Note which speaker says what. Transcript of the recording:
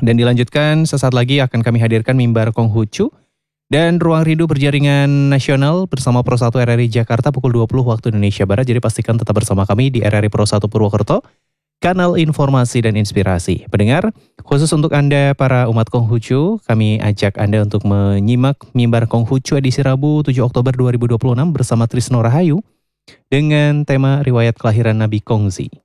Speaker 1: Dan dilanjutkan sesaat lagi akan kami hadirkan mimbar Konghucu dan Ruang Rindu Berjaringan Nasional bersama Pro 1 RRI Jakarta pukul 20 waktu Indonesia Barat. Jadi pastikan tetap bersama kami di RRI Pro 1 Purwokerto, kanal informasi dan inspirasi. Pendengar, khusus untuk Anda para umat Konghucu, kami ajak Anda untuk menyimak mimbar Konghucu edisi Rabu 7 Oktober 2026 bersama Trisno Rahayu dengan tema riwayat kelahiran Nabi Kongzi.